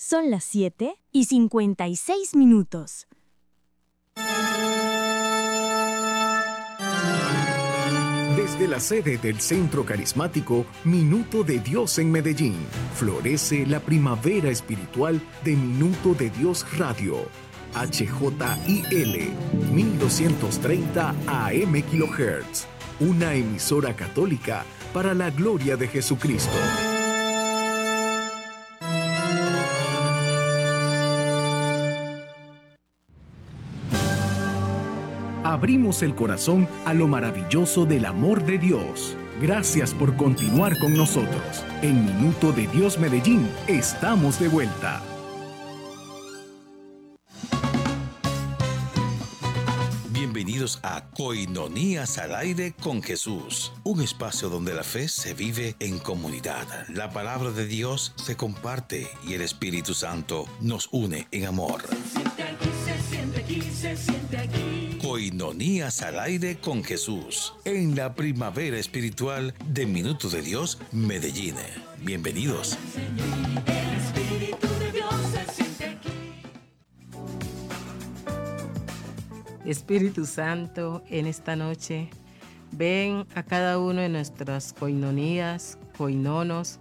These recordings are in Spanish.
Son las 7:56. Desde la sede del Centro Carismático Minuto de Dios en Medellín, florece la primavera espiritual de Minuto de Dios Radio. HJIL 1230 AM kHz. Una emisora católica para la gloria de Jesucristo. Abrimos el corazón a lo maravilloso del amor de Dios. Gracias por continuar con nosotros. En Minuto de Dios Medellín, estamos de vuelta. Bienvenidos a Coinonías al Aire con Jesús, un espacio donde la fe se vive en comunidad. La palabra de Dios se comparte y el Espíritu Santo nos une en amor. Se siente aquí, se siente aquí, se siente aquí. Coinonías al Aire con Jesús, en la primavera espiritual de Minuto de Dios Medellín. Bienvenidos. El Espíritu de Dios se siente aquí. Espíritu Santo, en esta noche, ven a cada uno de nuestras coinonías, coinonos,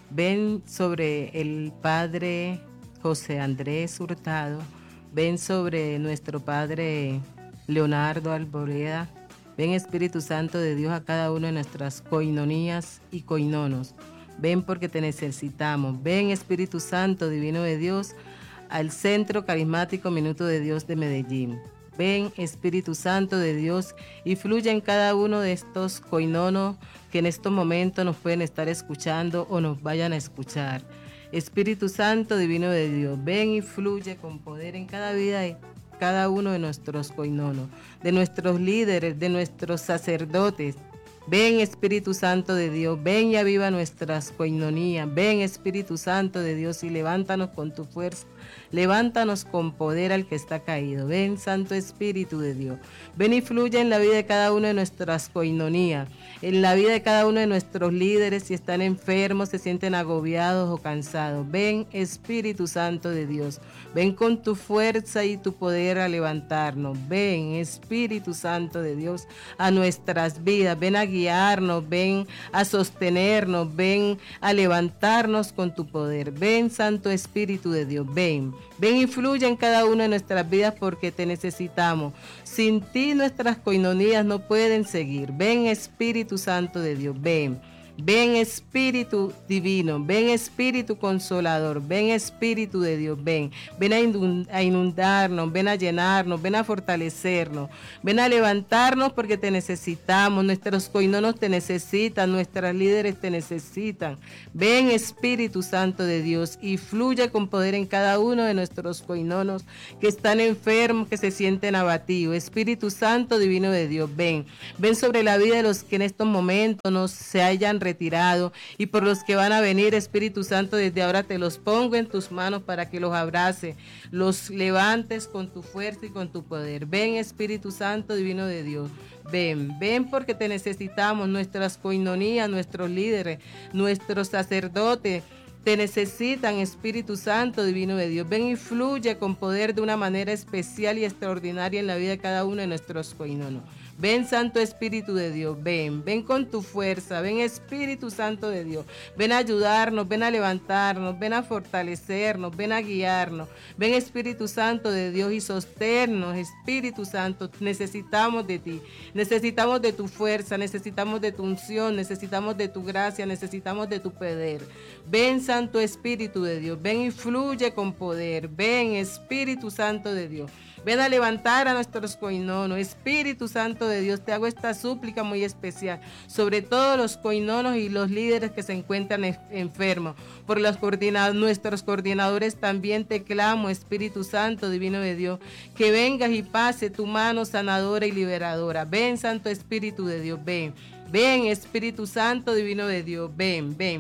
ven sobre el Padre José Andrés Hurtado, ven sobre nuestro Padre Leonardo Alboreda, ven Espíritu Santo de Dios a cada uno de nuestras coinonías y coinonos, ven porque te necesitamos, ven Espíritu Santo Divino de Dios al Centro Carismático Minuto de Dios de Medellín. Ven, Espíritu Santo de Dios, y fluye en cada uno de estos coinonos que en estos momentos nos pueden estar escuchando o nos vayan a escuchar. Espíritu Santo Divino de Dios, ven y fluye con poder en cada vida de cada uno de nuestros coinonos, de nuestros líderes, de nuestros sacerdotes. Ven, Espíritu Santo de Dios, ven y aviva nuestras coinonías. Ven, Espíritu Santo de Dios, y levántanos con tu fuerza. Levántanos con poder al que está caído. Ven, Santo Espíritu de Dios. Ven y fluye en la vida de cada una de nuestras coinonías, en la vida de cada uno de nuestros líderes, si están enfermos, se sienten agobiados o cansados. Ven, Espíritu Santo de Dios. Ven con tu fuerza y tu poder a levantarnos. Ven, Espíritu Santo de Dios, a nuestras vidas. Ven a guiarnos, ven a sostenernos, ven a levantarnos con tu poder. Ven, Santo Espíritu de Dios, ven. Ven y fluye en cada una de nuestras vidas porque te necesitamos. Sin ti nuestras coinonías no pueden seguir. Ven, Espíritu Santo de Dios, ven. Ven, Espíritu Divino, ven, Espíritu Consolador, ven, Espíritu de Dios, ven. Ven a inundarnos, ven a llenarnos, ven a fortalecernos, ven a levantarnos porque te necesitamos. Nuestros coinonos te necesitan, nuestras líderes te necesitan. Ven, Espíritu Santo de Dios, y fluye con poder en cada uno de nuestros coinonos que están enfermos, que se sienten abatidos. Espíritu Santo Divino de Dios, ven. Ven sobre la vida de los que en estos momentos no se hayan retirado y por los que van a venir. Espíritu Santo, desde ahora te los pongo en tus manos para que los abrace, los levantes con tu fuerza y con tu poder. Ven, Espíritu Santo Divino de Dios, ven, ven porque te necesitamos. Nuestras coinonías, nuestros líderes, nuestros sacerdotes te necesitan, Espíritu Santo Divino de Dios. Ven y fluye con poder de una manera especial y extraordinaria en la vida de cada uno de nuestros coinonos. Ven, Santo Espíritu de Dios, ven, ven con tu fuerza, ven, Espíritu Santo de Dios, ven a ayudarnos, ven a levantarnos, ven a fortalecernos, ven a guiarnos, ven, Espíritu Santo de Dios, y sostenernos. Espíritu Santo, necesitamos de ti, necesitamos de tu fuerza, necesitamos de tu unción, necesitamos de tu gracia, necesitamos de tu poder. Ven, Santo Espíritu de Dios, ven y fluye con poder. Ven, Espíritu Santo de Dios, ven a levantar a nuestros coinonos. Espíritu Santo de Dios, te hago esta súplica muy especial sobre todos los coinonos y los líderes que se encuentran enfermos. Por nuestros coordinadores también te clamo, Espíritu Santo Divino de Dios, que vengas y pase tu mano sanadora y liberadora. Ven, Santo Espíritu de Dios, ven. Ven, Espíritu Santo Divino de Dios, ven, ven.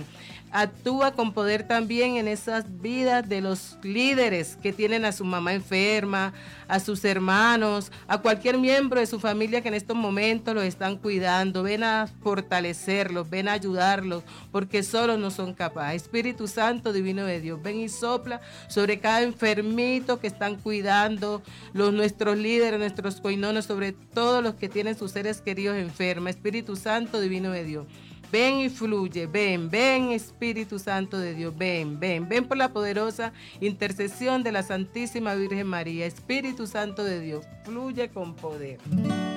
Actúa con poder también en esas vidas de los líderes que tienen a su mamá enferma, a sus hermanos, a cualquier miembro de su familia que en estos momentos los están cuidando. Ven a fortalecerlos, ven a ayudarlos, porque solos no son capaces. Espíritu Santo divino de Dios, ven y sopla sobre cada enfermito que están cuidando, nuestros líderes, nuestros coinonos, sobre todos los que tienen sus seres queridos enfermos. Espíritu Santo divino de Dios, ven y fluye, ven Espíritu Santo de Dios, ven por la poderosa intercesión de la Santísima Virgen María. Espíritu Santo de Dios, fluye con poder.